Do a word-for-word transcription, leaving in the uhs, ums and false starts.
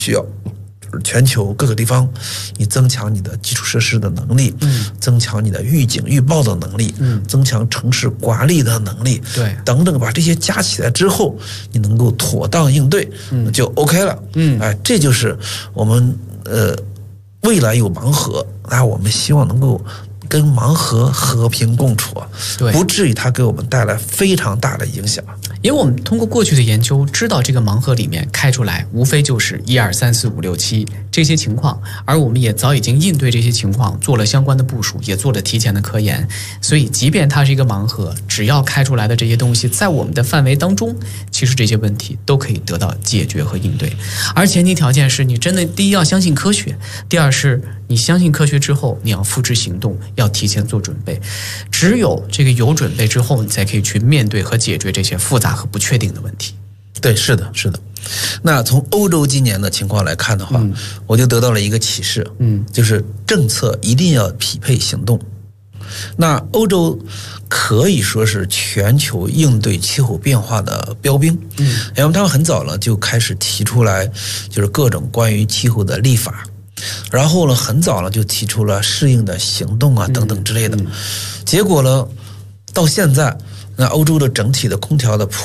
需要。全球各个地方，你增强你的基础设施的能力，嗯，增强你的预警预报的能力，嗯，增强城市管理的能力， 对， 等等，把这些加起来之后，你能够妥当应对，嗯，就 OK 了，嗯，哎，这就是我们呃未来有盲盒，那我们希望能够跟盲盒和平共处，对，不至于它给我们带来非常大的影响。 因为我们通过过去的研究知道，这个盲盒里面开出来无非就是一二三四五六七这些情况，而我们也早已经应对这些情况做了相关的部署，也做了提前的科研，所以即便它是一个盲盒，只要开出来的这些东西在我们的范围当中，其实这些问题都可以得到解决和应对。而前提条件是你真的第一要相信科学，第二是你相信科学之后你要付之行动，要提前做准备。只有这个有准备之后，你才可以去面对和解决这些复杂和不确定的问题。 对，是的，是的。那从欧洲今年的情况来看的话，嗯、我就得到了一个启示，嗯，就是政策一定要匹配行动。那欧洲可以说是全球应对气候变化的标兵，嗯，因为他们很早了就开始提出来，就是各种关于气候的立法，然后呢，很早了就提出了适应的行动啊等等之类的，嗯嗯、结果呢，到现在，那欧洲的整体的空调的普